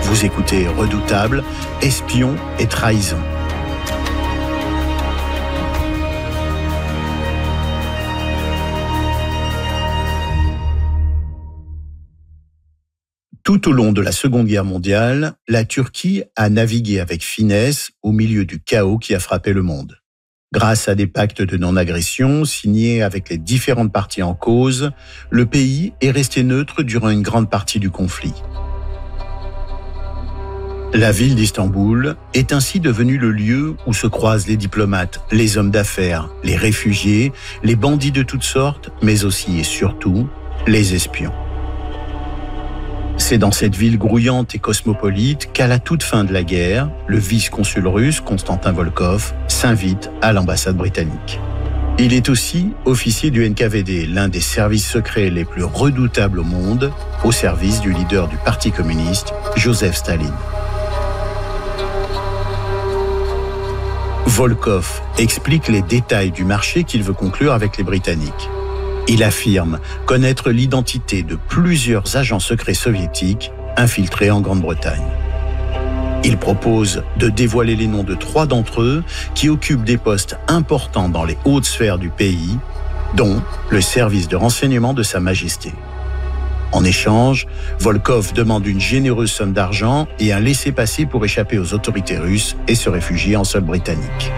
Vous écoutez Redoutable, espion et trahison. Tout au long de la Seconde Guerre mondiale, la Turquie a navigué avec finesse au milieu du chaos qui a frappé le monde. Grâce à des pactes de non-agression signés avec les différentes parties en cause, le pays est resté neutre durant une grande partie du conflit. La ville d'Istanbul est ainsi devenue le lieu où se croisent les diplomates, les hommes d'affaires, les réfugiés, les bandits de toutes sortes, mais aussi et surtout les espions. C'est dans cette ville grouillante et cosmopolite qu'à la toute fin de la guerre, le vice-consul russe, Konstantin Volkov, s'invite à l'ambassade britannique. Il est aussi officier du NKVD, l'un des services secrets les plus redoutables au monde, au service du leader du Parti communiste, Joseph Staline. Volkov explique les détails du marché qu'il veut conclure avec les Britanniques. Il affirme connaître l'identité de plusieurs agents secrets soviétiques infiltrés en Grande-Bretagne. Il propose de dévoiler les noms de 3 d'entre eux qui occupent des postes importants dans les hautes sphères du pays, dont le service de renseignement de Sa Majesté. En échange, Volkov demande une généreuse somme d'argent et un laissez-passer pour échapper aux autorités russes et se réfugier en sol britannique.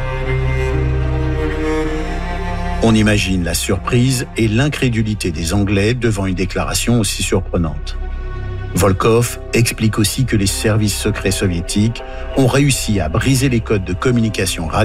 On imagine la surprise et l'incrédulité des Anglais devant une déclaration aussi surprenante. Volkov explique aussi que les services secrets soviétiques ont réussi à briser les codes de communication